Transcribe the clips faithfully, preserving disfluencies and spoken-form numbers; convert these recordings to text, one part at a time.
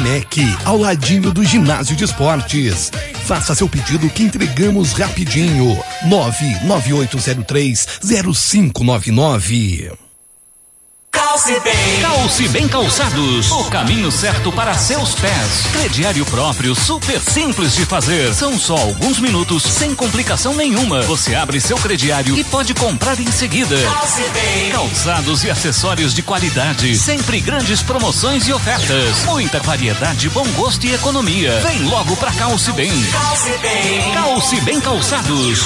Unimec, ao ladinho do ginásio de esportes. Faça seu pedido que entregamos rapidinho. nove nove oito zero três zero cinco nove nove. Calce Bem. Calce Bem Calçados, o caminho certo para seus pés. Crediário próprio, super simples de fazer. São só alguns minutos, sem complicação nenhuma. Você abre seu crediário e pode comprar em seguida. Calce Bem. Calçados e acessórios de qualidade. Sempre grandes promoções e ofertas. Muita variedade, bom gosto e economia. Vem logo pra Calce Bem. Calce Bem. Calce Bem Calçados.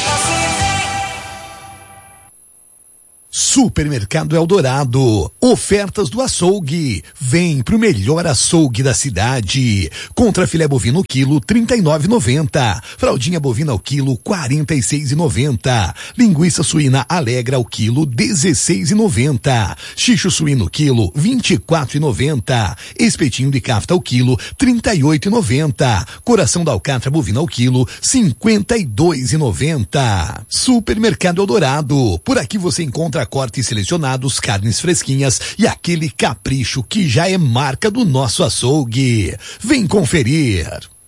Supermercado Eldorado, ofertas do açougue. Vem pro melhor açougue da cidade. Contra filé bovino quilo trinta e nove reais e noventa centavos. Fraldinha bovina ao quilo quarenta e seis reais e noventa centavos. Linguiça suína Alegra ao quilo dezesseis reais e noventa centavos. Xixo suíno quilo vinte e quatro reais e noventa centavos. Espetinho de cafta ao quilo trinta e oito reais e noventa centavos. Coração da alcatra bovina ao quilo cinquenta e dois reais e noventa centavos. Supermercado Eldorado, por aqui você encontra cortes selecionados, carnes fresquinhas e aquele capricho que já é marca do nosso açougue. Vem conferir.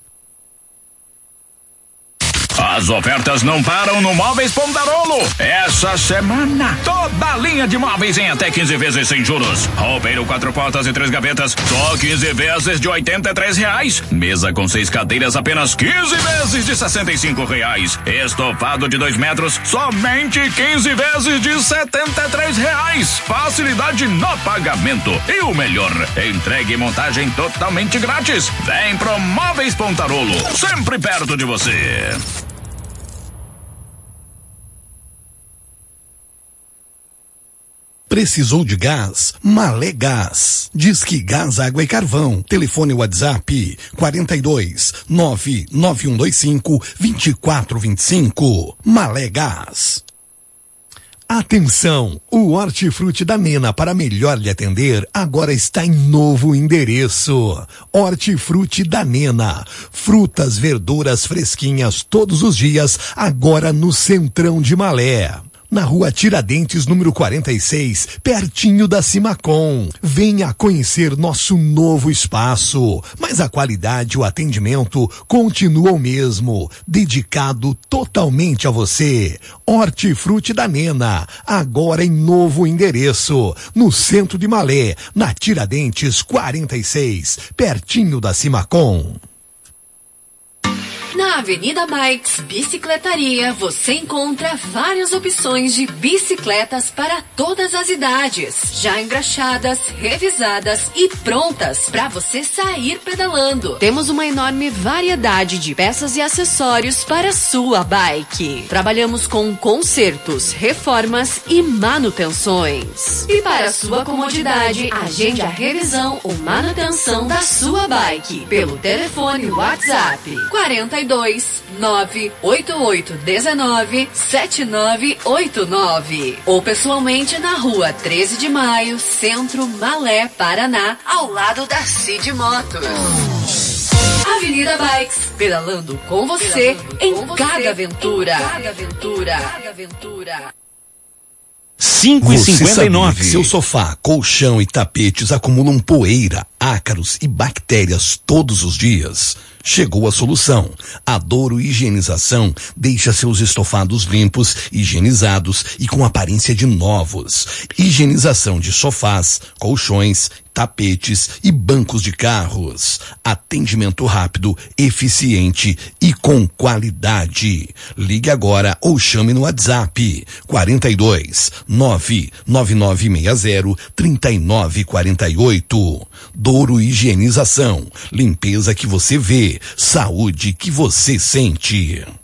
As ofertas não param no Móveis Pontarolo. Essa semana, toda a linha de móveis em até quinze vezes sem juros. Roupeiro quatro portas e três gavetas, só quinze vezes de oitenta e três reais. Mesa com seis cadeiras, apenas quinze vezes de sessenta e cinco reais. Estofado de dois metros, somente quinze vezes de setenta e três reais. Facilidade no pagamento. E o melhor, entrega e montagem totalmente grátis. Vem pro Móveis Pontarolo, sempre perto de você. Precisou de gás? Malé Gás. Disque Gás, Água e Carvão. Telefone WhatsApp quarenta e dois, nove nove um dois cinco, vinte e quatro vinte e cinco. Malé Gás. Atenção! O Hortifruti da Nena, para melhor lhe atender, agora está em novo endereço. Hortifruti da Nena. Frutas, verduras fresquinhas todos os dias, agora no Centrão de Malé. Na rua Tiradentes, número quarenta e seis, pertinho da Simacom. Venha conhecer nosso novo espaço. Mas a qualidade e o atendimento continuam o mesmo. Dedicado totalmente a você. Hortifruti da Nena, agora em novo endereço. No centro de Malé, na Tiradentes quarenta e seis, pertinho da Simacom. Na Avenida Bikes Bicicletaria, você encontra várias opções de bicicletas para todas as idades, já engraxadas, revisadas e prontas para você sair pedalando. Temos uma enorme variedade de peças e acessórios para sua bike. Trabalhamos com consertos, reformas e manutenções. E para sua comodidade, agende a revisão ou manutenção da sua bike pelo telefone WhatsApp quarenta e dois, nove oito oito um nove, sete nove oito nove ou pessoalmente na rua treze de maio, Centro, Malé, Paraná, ao lado da Cid Motos. Avenida Bikes, pedalando com você, pedalando em, com cada você aventura. em cada aventura. Cada aventura. cinco e cinquenta e nove. Seu sofá, colchão e tapetes acumulam poeira, ácaros e bactérias todos os dias. Chegou a solução. A Douro Higienização deixa seus estofados limpos, higienizados e com aparência de novos. Higienização de sofás, colchões, tapetes e bancos de carros. Atendimento rápido, eficiente e com qualidade. Ligue agora ou chame no WhatsApp quarenta e dois, nove nove nove seis zero, três nove quatro oito. Douro Higienização. Limpeza que você vê, saúde que você sente.